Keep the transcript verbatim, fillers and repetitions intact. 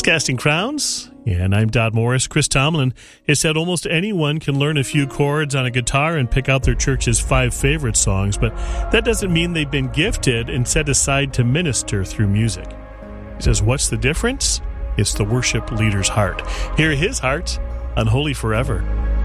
Casting Crowns, and I'm Dodd Morris. Chris Tomlin has said almost anyone can learn a few chords on a guitar and pick out their church's five favorite songs, but that doesn't mean they've been gifted and set aside to minister through music. He says, what's the difference? It's the worship leader's heart. Hear his heart on Holy Forever.